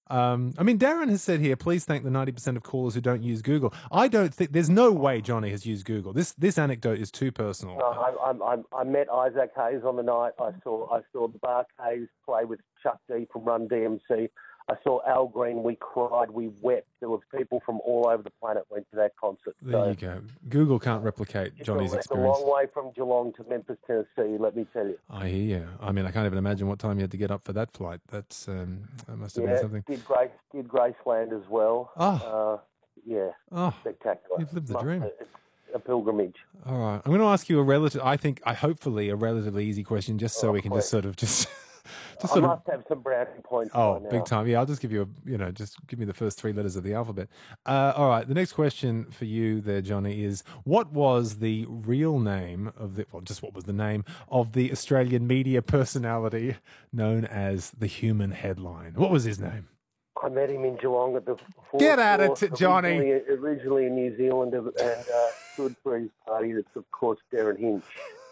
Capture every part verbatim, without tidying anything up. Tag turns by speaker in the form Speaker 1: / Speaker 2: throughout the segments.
Speaker 1: Um, I mean, Darren has said here, please thank the ninety percent of callers who don't use Google. I don't think, there's no way Johnny has used Google. This this anecdote is too personal.
Speaker 2: No, I, I, I, I met Isaac Hayes on the night. I saw I saw the Bark Hayes play with Chuck D from Run D M C. I saw Al Green. We cried. We wept. There were people from all over the planet went to that concert.
Speaker 1: There
Speaker 2: so,
Speaker 1: you go. Google can't replicate Johnny's
Speaker 2: it's
Speaker 1: experience.
Speaker 2: It's a long way from Geelong to Memphis, Tennessee, let me tell you.
Speaker 1: I hear you. I mean, I can't even imagine what time you had to get up for that flight. That's um, That must have
Speaker 2: yeah,
Speaker 1: been something.
Speaker 2: Did, Grace, did Graceland as well.
Speaker 1: Oh.
Speaker 2: Uh, yeah,
Speaker 1: oh,
Speaker 2: spectacular.
Speaker 1: You've lived the
Speaker 2: Must,
Speaker 1: dream.
Speaker 2: It's a pilgrimage.
Speaker 1: All right. I'm going to ask you a relative, I think, I hopefully a relatively easy question just so
Speaker 2: oh,
Speaker 1: we can
Speaker 2: please.
Speaker 1: just sort of just... Just
Speaker 2: I
Speaker 1: sort
Speaker 2: must
Speaker 1: of,
Speaker 2: have some brownie points.
Speaker 1: Oh,
Speaker 2: right
Speaker 1: big
Speaker 2: now.
Speaker 1: time. Yeah, I'll just give you a, you know, just give me the first three letters of the alphabet. Uh, all right. The next question for you there, Johnny, is what was the real name of the, well, just what was the name of the Australian media personality known as the Human Headline? What was his name?
Speaker 2: I met him in Geelong at the...
Speaker 1: Get at it, Johnny.
Speaker 2: Originally, originally in New Zealand and uh, stood for his party. That's, of course, Darren Hinch.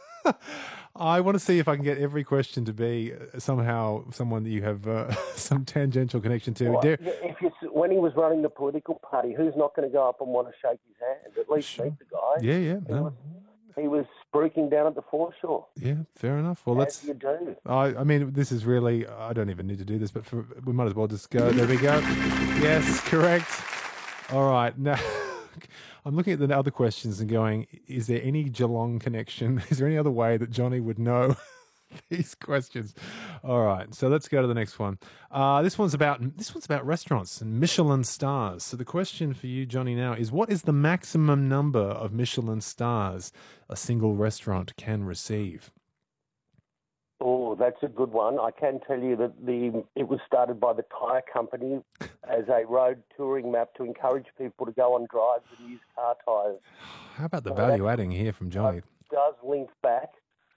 Speaker 1: I want to see if I can get every question to be somehow someone that you have uh, some tangential connection to.
Speaker 2: Well,
Speaker 1: Dar-
Speaker 2: if you, when he was running the political party, who's not going to go up and want to shake his hand? At least
Speaker 1: Sure.
Speaker 2: meet the guy.
Speaker 1: Yeah, yeah.
Speaker 2: He,
Speaker 1: No.
Speaker 2: was, he was spruiking down at the foreshore.
Speaker 1: Yeah, fair enough. Well,
Speaker 2: As
Speaker 1: let's.
Speaker 2: you do.
Speaker 1: I, I mean, this is really. I don't even need to do this, but for, we might as well just go. There we go. Yes, correct. All right. Now, I'm looking at the other questions and going, is there any Geelong connection? Is there any other way that Johnny would know these questions? All right. So let's go to the next one. Uh, this one's about this one's about restaurants and Michelin stars. So the question for you, Johnny, now is what is the maximum number of Michelin stars a single restaurant can receive?
Speaker 2: Oh, that's a good one. I can tell you that the it was started by the tyre company as a road touring map to encourage people to go on drives and use car tyres.
Speaker 1: How about the
Speaker 2: So
Speaker 1: value
Speaker 2: that-
Speaker 1: adding here from Johnny?
Speaker 2: It does link back.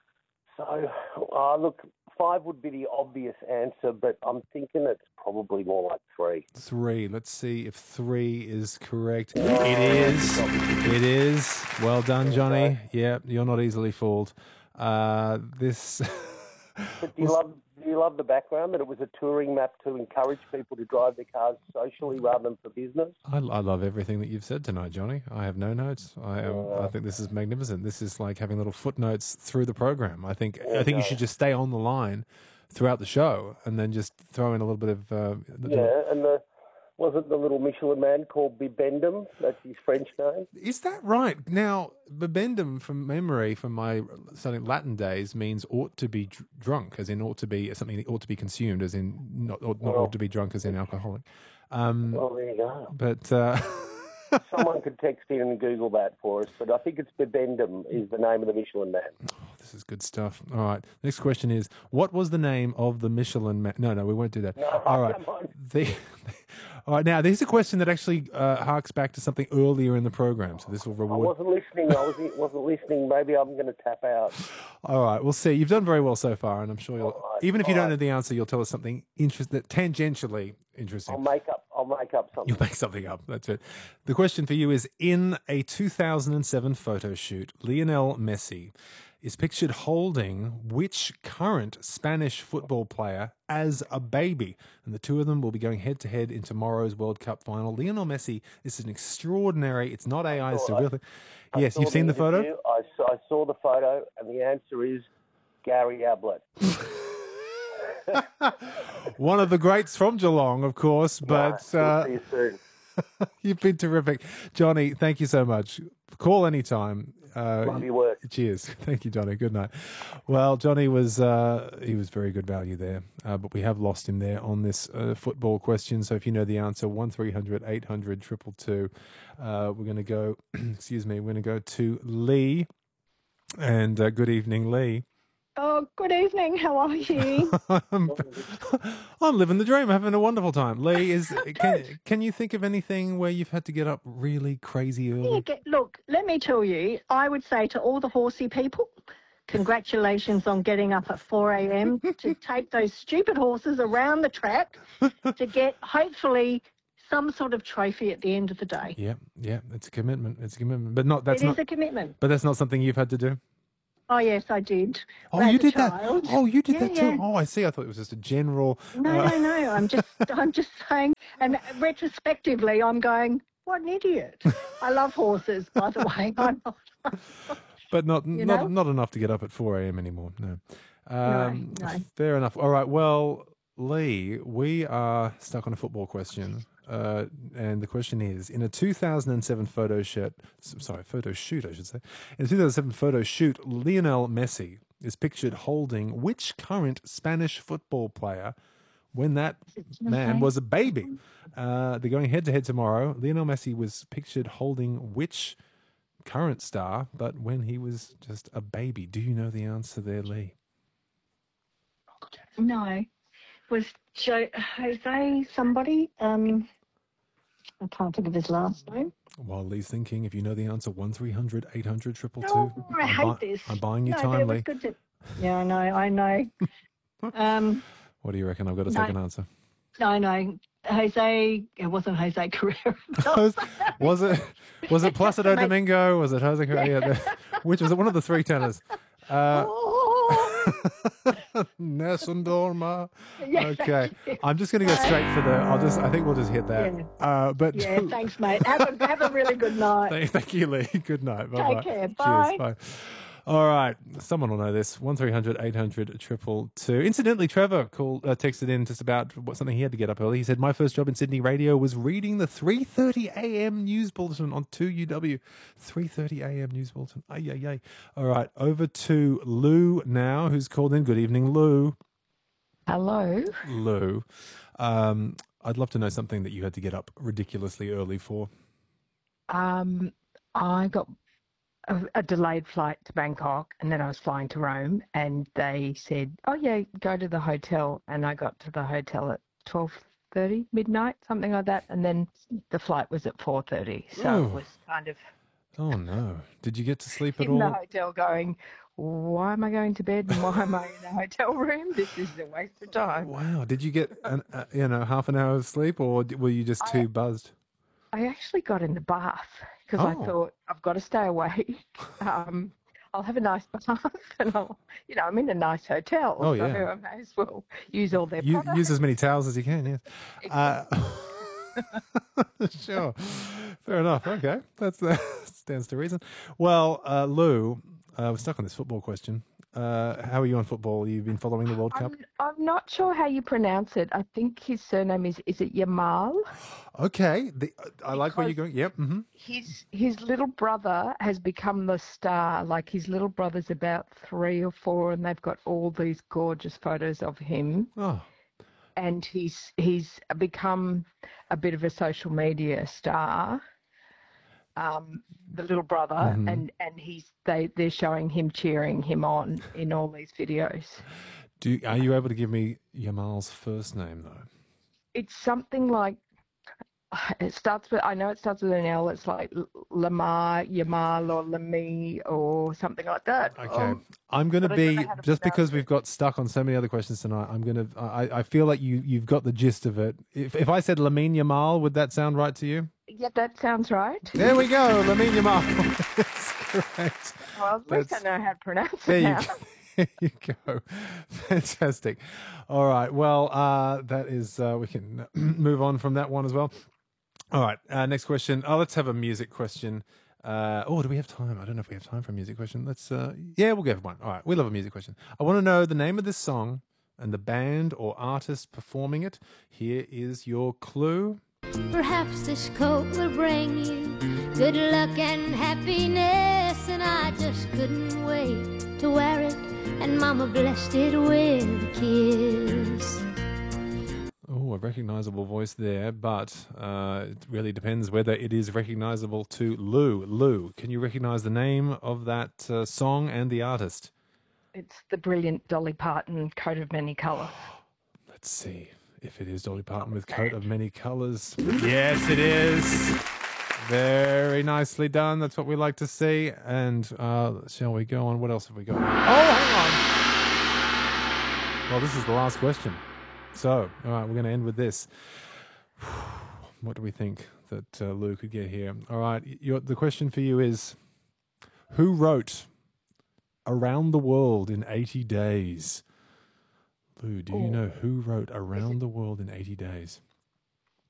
Speaker 2: So, uh, look, five would be the obvious answer, but I'm thinking it's probably more like three.
Speaker 1: Three. Let's see if three is correct. It is. It is. Well done, Johnny. Yeah, you're not easily fooled. Uh, this.
Speaker 2: But do you love do you love the background that it was a touring map to encourage people to drive their cars socially rather than for business?
Speaker 1: I, I love everything that you've said tonight, Johnny. I have no notes. I am. I think this is magnificent. This is like having little footnotes through the program. I think. I think you should just stay on the line throughout the show and then just throw in a little bit of. Uh,
Speaker 2: Yeah, and the wasn't the little Michelin man called Bibendum? That's his French name.
Speaker 1: Is that right? Now, bibendum, from memory, from my studying Latin days, means ought to be dr- drunk, as in ought to be something that ought to be consumed, as in not, ought, not
Speaker 2: Well-
Speaker 1: ought to be drunk, as in alcoholic. Um,
Speaker 2: Well, there you go.
Speaker 1: but uh,
Speaker 2: Someone could text in and Google that for us, but I think it's Bibendum is the name of the Michelin man.
Speaker 1: this is good stuff. All right. Next question is, what was the name of the Michelin man? No, no, we won't do that.
Speaker 2: No,
Speaker 1: All right.
Speaker 2: come on.
Speaker 1: The, all right. Now, there's a question that actually uh, harks back to something earlier in the program, so this will
Speaker 2: I
Speaker 1: reward.
Speaker 2: wasn't listening. I wasn't, wasn't listening. Maybe I'm going to tap out.
Speaker 1: All right, we'll see. You've done very well so far, and I'm sure you'll,
Speaker 2: All right,
Speaker 1: even if you
Speaker 2: all
Speaker 1: don't
Speaker 2: right.
Speaker 1: know the answer, you'll tell us something interesting, tangentially interesting.
Speaker 2: I'll make up. I'll make up something.
Speaker 1: You'll make something up. That's it. The question for you is, in a two thousand seven photo shoot, Lionel Messi is pictured holding which current Spanish football player as a baby? And the two of them will be going head-to-head in tomorrow's World Cup final. Lionel Messi is an extraordinary, it's not A I, it's a real thing.
Speaker 2: I
Speaker 1: Yes,
Speaker 2: saw
Speaker 1: you've seen the photo?
Speaker 2: interview. I saw, I saw the photo, and the answer is Gary Ablett.
Speaker 1: One of the greats from Geelong, of course, but...
Speaker 2: Right,
Speaker 1: uh,
Speaker 2: see you soon.
Speaker 1: You've been terrific. Johnny, thank you so much. Call anytime. Uh,
Speaker 2: Love your work.
Speaker 1: Cheers. Thank you, Johnny. Good night. Well, Johnny was uh, he was very good value there, uh, but we have lost him there on this uh, football question. So if you know the answer, one three hundred eight hundred two two two. Uh, we're going to go, excuse me, we're going to go to Lee. And uh, good evening, Lee.
Speaker 3: Oh, good evening. How are you?
Speaker 1: I'm, I'm living the dream. I'm having a wonderful time. Lee, is can, can you think of anything where you've had to get up really crazy early?
Speaker 3: Yeah, get, look, let me tell you, I would say to all the horsey people, congratulations on getting up at four a.m. to take those stupid horses around the track to get, hopefully, some sort of trophy at the end of the day.
Speaker 1: Yeah, yeah, it's a commitment. It's a commitment, but not that's
Speaker 3: It
Speaker 1: not.
Speaker 3: is a commitment.
Speaker 1: But that's not something you've had to do.
Speaker 3: Oh, yes, I did.
Speaker 1: Oh,
Speaker 3: As
Speaker 1: you
Speaker 3: a
Speaker 1: did that.
Speaker 3: child.
Speaker 1: Oh, you did
Speaker 3: Yeah,
Speaker 1: that too.
Speaker 3: yeah.
Speaker 1: Oh, I see. I thought it was just a general.
Speaker 3: No,
Speaker 1: uh,
Speaker 3: no, no. I'm just, I'm just saying. And retrospectively, I'm going, what an idiot. I love horses, by the way. I'm not,
Speaker 1: but not
Speaker 3: you
Speaker 1: not
Speaker 3: know?
Speaker 1: not enough to get up at four a.m. anymore. No.
Speaker 3: No,
Speaker 1: Um,
Speaker 3: no.
Speaker 1: Fair enough. All right. Well, Lee, we are stuck on a football question. Uh, and the question is: in a two thousand seven photo shoot, sorry, photo shoot, I should say, in a two thousand seven photo shoot, Lionel Messi is pictured holding which current Spanish football player when that man was a baby? Uh, they're going head to head tomorrow. Lionel Messi was pictured holding which current star, but when he was just a baby? Do you know the answer there, Lee?
Speaker 3: No. Was Jo- Jose somebody? Um, I can't think of his last name.
Speaker 1: While Lee's thinking, if you know the answer, one three hundred eight hundred triple two.
Speaker 3: Oh, I
Speaker 1: I'm
Speaker 3: hate
Speaker 1: bu-
Speaker 3: this.
Speaker 1: I'm buying you
Speaker 3: no,
Speaker 1: time,
Speaker 3: but it was
Speaker 1: Lee.
Speaker 3: good to... Yeah, I know, I know. um,
Speaker 1: What do you reckon? I've got a
Speaker 3: No.
Speaker 1: second answer.
Speaker 3: no, no. Jose, it wasn't Jose Carrera.
Speaker 1: was, was it was it Placido
Speaker 3: Mate.
Speaker 1: Domingo? Was it Jose Carrera? Yeah, the- which was it? One of the three tenors. Uh,
Speaker 3: Oh,
Speaker 1: Nessun Dorma.
Speaker 3: yeah,
Speaker 1: Okay,
Speaker 3: thank you.
Speaker 1: I'm just going to go straight for the. I'll just. I think we'll just hit that.
Speaker 3: Yeah.
Speaker 1: Uh, but
Speaker 3: Yeah, thanks, mate. Have a, have a really good night.
Speaker 1: thank, thank you, Lee. Good night. Bye bye.
Speaker 3: care.
Speaker 1: Cheers.
Speaker 3: Bye.
Speaker 1: Bye. All right, someone will know this. One three hundred eight hundred triple two. Incidentally, Trevor called, uh, texted in just about what something he had to get up early. He said, "My first job in Sydney radio was reading the three thirty a.m. news bulletin on two U W." three thirty a.m. news bulletin. Ay ay ay. All right, over to Lou now, who's called in. Good evening, Lou.
Speaker 4: Hello.
Speaker 1: Lou, um, I'd love to know something that you had to get up ridiculously early for.
Speaker 4: Um, I got a, a delayed flight to Bangkok, and then I was flying to Rome, and they said, "Oh yeah, go to the hotel." And I got to the hotel at twelve thirty, midnight, something like that, and then the flight was at four thirty. So
Speaker 1: Oh.
Speaker 4: it was kind of
Speaker 1: Oh no! Did you get to sleep at
Speaker 4: in the
Speaker 1: all?
Speaker 4: hotel, going, "Why am I going to bed? And why am I in a hotel room? This is a waste of time."
Speaker 1: Wow! Did you get an, uh, you know half an hour of sleep, or d- were you just too buzzed?
Speaker 4: I actually got in the bath because I
Speaker 1: Oh.
Speaker 4: thought I've got to stay awake. Um, I'll have a nice bath, and I'll, you know, I'm in a nice hotel,
Speaker 1: Oh,
Speaker 4: so
Speaker 1: yeah.
Speaker 4: I may as well use all their
Speaker 1: You,
Speaker 4: products.
Speaker 1: use as many towels as you can. Yes. Uh, sure. Fair enough. Okay, that's that stands to reason. Well, uh, Lou, uh, we're stuck on this football question. Uh, how are you on football? You've been following the World Cup.
Speaker 4: I'm, I'm not sure how you pronounce it. I think his surname is is it Yamal?
Speaker 1: Okay, the, I like where you're
Speaker 4: Because-
Speaker 1: going. Yep. Mm-hmm.
Speaker 4: His his little brother has become the star. Like his little brother's about three or four, and they've got all these gorgeous photos of him.
Speaker 1: Oh,
Speaker 4: And he's he's become a bit of a social media star. Um, the little brother,
Speaker 1: Mhm.
Speaker 4: and and he's they they're showing him cheering him on in all these videos.
Speaker 1: do are you able to give me Yamal's first name though?
Speaker 4: It's something like it starts with I know it starts with an L. It's like L- Lamar, Yamal, or Lamy, or something like that.
Speaker 1: Okay,
Speaker 4: Um,
Speaker 1: I'm going to
Speaker 4: but I don't
Speaker 1: be
Speaker 4: know how to
Speaker 1: just because
Speaker 4: pronounce
Speaker 1: we've got stuck on so many other questions tonight. I'm going to. I, I feel like you you've got the gist of it. If if I said Lamine Yamal, would that sound right to you?
Speaker 4: yeah, that sounds right.
Speaker 1: There we go, Lamine Yamal. That's correct.
Speaker 4: Well, at least
Speaker 1: That's-
Speaker 4: I know how to pronounce
Speaker 1: There
Speaker 4: it
Speaker 1: you
Speaker 4: now.
Speaker 1: go. There you go. Fantastic. All right. Well, uh, that is uh, we can move on from that one as well. All right. Uh, next question. Oh, let's have a music question. Uh, oh, do we have time? I don't know if we have time for a music question. Let's. Uh, yeah, we'll go for one. All right. We love a music question. I want to know the name of this song and the band or artist performing it. Here is your clue.
Speaker 5: Perhaps this coat will bring you good luck and happiness, and I just couldn't wait to wear it, and Mama blessed it with a kiss.
Speaker 1: Oh, a recognizable voice there, but uh, it really depends whether it is recognizable to Lou. Lou, can you recognize the name of that uh, song and the artist?
Speaker 4: It's the brilliant Dolly Parton, Coat of Many Colours.
Speaker 1: Let's see if it is Dolly Parton with Coat of Many Colors. Yes, it is. Very nicely done. That's what we like to see. And uh, shall we go on? What else have we got? Oh, hang on. Well, this is the last question. So, all right, we're going to end with this. What do we think that uh, Lou could get here? All right, your, the question for you is, who wrote Around the World in eighty days. Lou, do you
Speaker 3: Oh.
Speaker 1: know who wrote Around the World in eighty days?